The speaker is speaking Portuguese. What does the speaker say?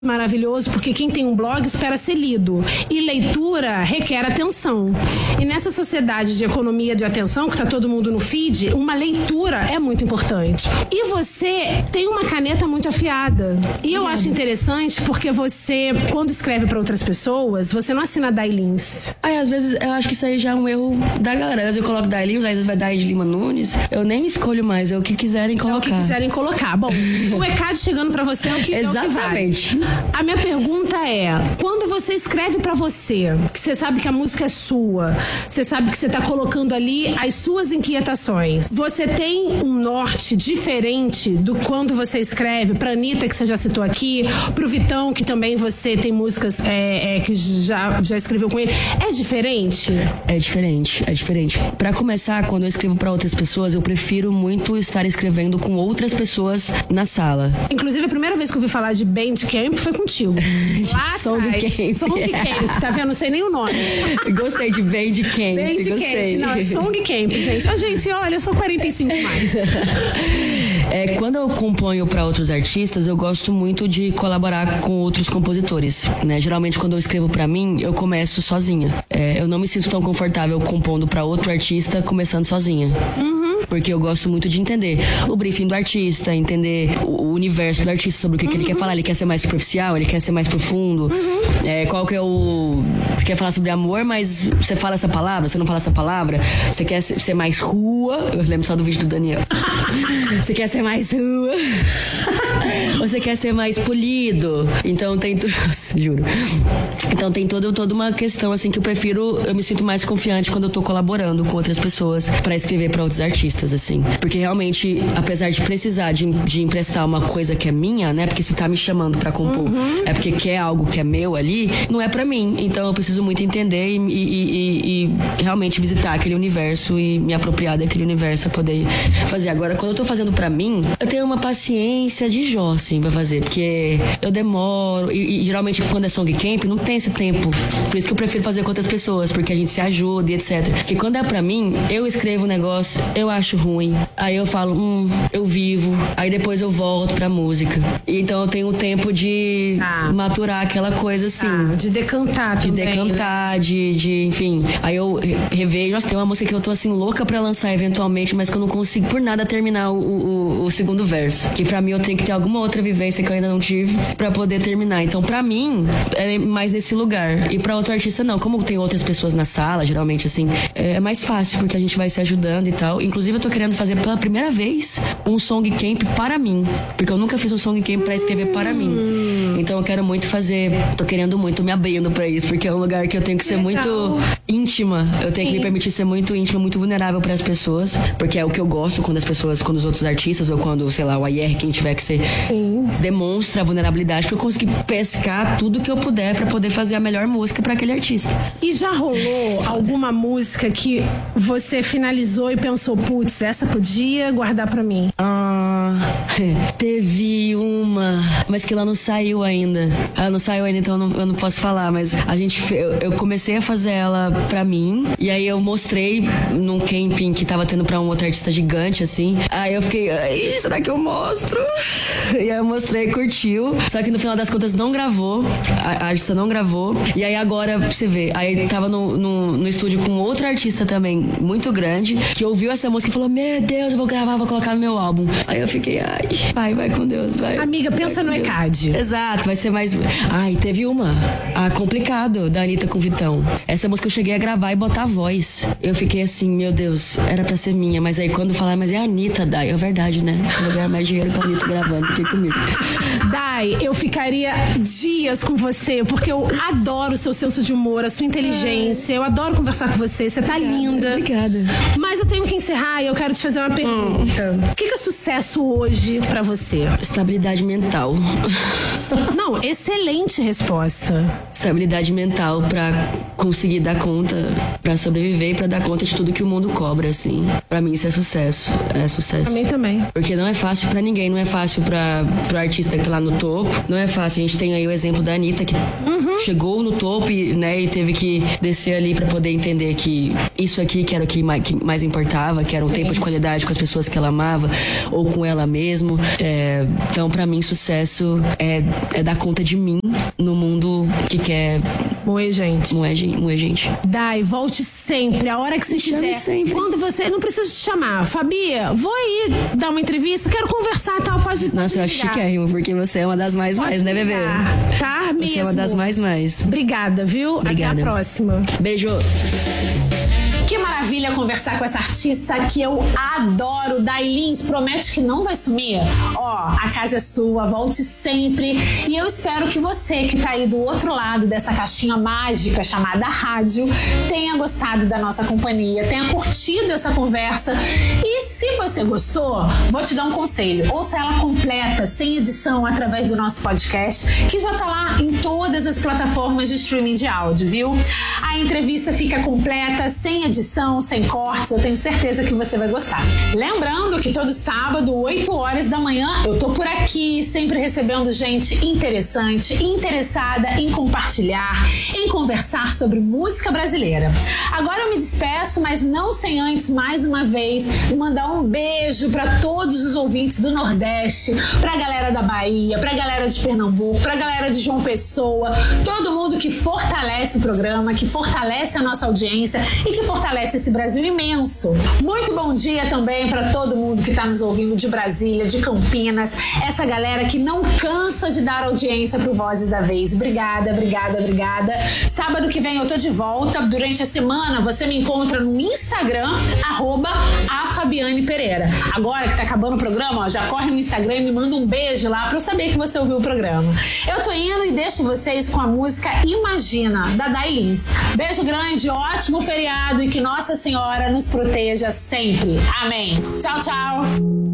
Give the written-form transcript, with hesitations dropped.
maravilhoso, porque quem tem um blog espera ser lido. E leitura requer atenção. E nessa sociedade de economia de atenção, que tá todo mundo no feed, uma leitura é muito importante. E você tem uma caneta muito afiada. E eu acho interessante porque você, quando escreve para outras pessoas, você não assina Dailins. Aí, às vezes, eu acho que isso aí já é um erro da galera. Às vezes eu coloco Dailins, às vezes vai Daí Lima Nunes. Eu nem escolho mais, é o que quiserem colocar. É o que quiserem colocar. Bom, o ECAD chegando para você é o que Exatamente. É o que vale. A minha pergunta é, quando você escreve pra você, que você sabe que a música é sua, você sabe que você tá colocando ali as suas inquietações, você tem um norte diferente do quando você escreve pra Anitta, que você já citou aqui, pro Vitão, que também você tem músicas que já escreveu com ele. É diferente? É diferente. Pra começar, quando eu escrevo pra outras pessoas, eu prefiro muito estar escrevendo com outras pessoas na sala. Inclusive, a primeira vez que eu ouvi falar de Bandcamp foi contigo. Songcamp. Songcamp, tá vendo? Não sei nem o nome. Gostei de Bandcamp. Gostei. Não, é Songcamp, gente. Gente, olha, eu sou 45 mais. Quando eu componho pra outros artistas, eu gosto muito de colaborar com outros compositores, né? Geralmente, quando eu escrevo pra mim, eu começo sozinha. Eu não me sinto tão confortável compondo pra outro artista começando sozinha. Porque eu gosto muito de entender o briefing do artista, entender o universo do artista, sobre o que ele quer falar. Ele quer ser mais superficial, ele quer ser mais profundo. Qual que é o... Você quer falar sobre amor, mas você fala essa palavra, você não fala essa palavra. Você quer ser mais rua. Eu lembro só do vídeo do Daniel. Você quer ser mais rua. Ou você quer ser mais polido. Então tem tudo... Juro. Então tem toda uma questão assim que eu me sinto mais confiante quando eu tô colaborando com outras pessoas pra escrever pra outros artistas, assim. Porque realmente, apesar de precisar de emprestar uma coisa que é minha, né? Porque se tá me chamando pra compor, é porque quer algo que é meu ali, não é pra mim. Então eu preciso muito entender e realmente visitar aquele universo e me apropriar daquele universo pra poder fazer. Agora, quando eu tô fazendo pra mim, eu tenho uma paciência de Jó, assim, pra fazer. Porque eu demoro. E geralmente, quando é Songcamp, não tem esse tempo. Por isso que eu prefiro fazer com outras pessoas, porque a gente se ajuda e etc. Porque quando é pra mim, eu escrevo um negócio, eu acho ruim. Aí eu falo, eu vivo. Aí depois eu volto pra música. Então eu tenho um tempo de maturar aquela coisa, assim. De decantar também. De decantar, né? Enfim. Aí eu revejo. Nossa, tem uma música que eu tô, assim, louca pra lançar eventualmente, mas que eu não consigo por nada terminar o segundo verso. Que pra mim eu tenho que ter alguma outra vivência que eu ainda não tive pra poder terminar. Então pra mim, é mais nesse lugar. E pra outro artista, não. Como tem outras pessoas na sala, geralmente, assim, é mais fácil, porque a gente vai se ajudando e tal. Inclusive, eu tô querendo fazer pela primeira vez um Songcamp para mim. Porque eu nunca fiz um Songcamp pra escrever para mim. Então eu quero muito fazer. Tô querendo muito, me abrindo pra isso, porque é um lugar que eu tenho que ser muito íntima. Eu tenho que me permitir ser muito íntima, muito vulnerável pras pessoas. Porque é o que eu gosto quando os outros artistas, ou quando, sei lá, o AIR, quem tiver que ser, demonstra a vulnerabilidade pra eu conseguir pescar tudo que eu puder pra poder fazer a melhor música pra aquele artista. E já rolou alguma música que você finalizou e pensou, putz, essa podia guardar pra mim? Teve uma, mas que ela não saiu ainda. Ela não saiu ainda, então eu não posso falar, mas eu comecei a fazer ela pra mim, e aí eu mostrei num camping que tava tendo pra um outro artista gigante, assim. Aí eu fiquei, será que eu mostro? E aí eu mostrei, curtiu. Só que no final das contas não gravou. A artista não gravou. E aí agora, pra você ver, aí tava no estúdio com outro artista também, muito grande, que ouviu essa música e falou, meu Deus, eu vou gravar, vou colocar no meu álbum. Aí eu fiquei, vai com Deus, vai. Amiga, pensa no ECAD. Exato, vai ser mais... Teve uma, Complicado, da Anitta com Vitão. Essa música eu cheguei a gravar e botar a voz. Eu fiquei assim, meu Deus, era pra ser minha. Mas aí quando falaram, mas é a Anitta, Dai. É verdade, né? Eu vou ganhar mais dinheiro com a Anitta gravando do que comigo. Dai, eu ficaria dias com você, porque eu adoro o seu senso de humor, a sua inteligência. Eu adoro conversar com você, você tá linda. Obrigada. Mas eu tenho que encerrar e eu quero te fazer uma pergunta. O que é sucesso hoje pra você? Estabilidade mental. Não, excelente resposta. Estabilidade mental pra conseguir dar conta, pra sobreviver e pra dar conta de tudo que o mundo cobra, assim. Pra mim isso é sucesso. É sucesso. Pra mim também. Porque não é fácil pra ninguém, não é fácil pro artista que tá lá no topo. topo. Não é fácil. A gente tem aí o exemplo da Anitta, que chegou no topo e, né, e teve que descer ali pra poder entender que isso aqui que era o que mais importava, que era um tempo de qualidade com as pessoas que ela amava ou com ela mesmo. Então, pra mim, sucesso é dar conta de mim no mundo que quer moer gente. Moer gente. Dai, volte sempre, a hora que você quiser. Sempre. Quando você... Não precisa te chamar. Fabi, vou aí dar uma entrevista, quero conversar e tal, pode... Nossa, eu acho chiquérrimo, porque você é uma das mais, né, bebê? Tá, mesmo. Você é uma das mais. Obrigada, viu? Obrigada. Até a próxima. Beijo. Que maravilha conversar com essa artista que eu adoro. Dailins, promete que não vai sumir? A casa é sua, volte sempre. E eu espero que você que tá aí do outro lado dessa caixinha mágica chamada rádio tenha gostado da nossa companhia, tenha curtido essa conversa. E se você gostou, vou te dar um conselho. Ouça ela completa, sem edição, através do nosso podcast, que já tá lá em todas as plataformas de streaming de áudio, viu? A entrevista fica completa, sem edição, sem cortes, eu tenho certeza que você vai gostar. Lembrando que todo sábado, 8 horas da manhã, eu tô por aqui, sempre recebendo gente interessante, interessada em compartilhar, em conversar sobre música brasileira. Agora eu me despeço, mas não sem antes, mais uma vez, mandar um beijo para todos os ouvintes do Nordeste, pra galera da Bahia, pra galera de Pernambuco, pra galera de João Pessoa, todo mundo que fortalece o programa, que fortalece a nossa audiência e que fortalece esse Brasil imenso. Muito bom dia também para todo mundo que está nos ouvindo de Brasília, de Campinas, essa galera que não cansa de dar audiência pro Vozes da Vez. Obrigada. Sábado que vem eu tô de volta. Durante a semana você me encontra no Instagram, @afabianepereira. Agora que tá acabando o programa, já corre no Instagram e me manda um beijo lá pra eu saber que você ouviu o programa. Eu tô indo e deixo vocês com a música Imagina, da Dailins. Beijo grande, ótimo feriado e que Nossa Senhora nos proteja sempre. Amém. Tchau, tchau.